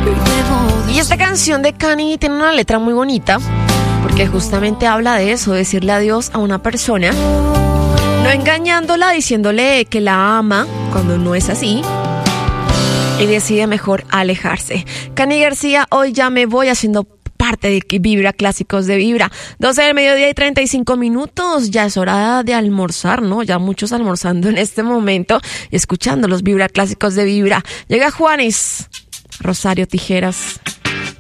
Y esta canción de Cani tiene una letra muy bonita, porque justamente habla de eso, decirle adiós a una persona, no engañándola, diciéndole que la ama cuando no es así, y decide mejor alejarse. Cani García, hoy ya me voy, haciendo parte de Vibra, Clásicos de Vibra. 12 del mediodía y 35 minutos. Ya es hora de almorzar, ¿no? Ya muchos almorzando en este momento y escuchando los Vibra, Clásicos de Vibra. Llega Juanes, Rosario Tijeras.